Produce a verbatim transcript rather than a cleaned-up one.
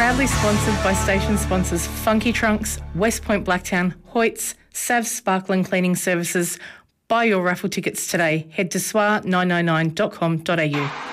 Proudly sponsored by station sponsors Funky Trunks, West Point Blacktown, Hoyts, Sav's Sparkling Cleaning Services. Buy your raffle tickets today. Head to S W A nine nine nine dot com dot a u.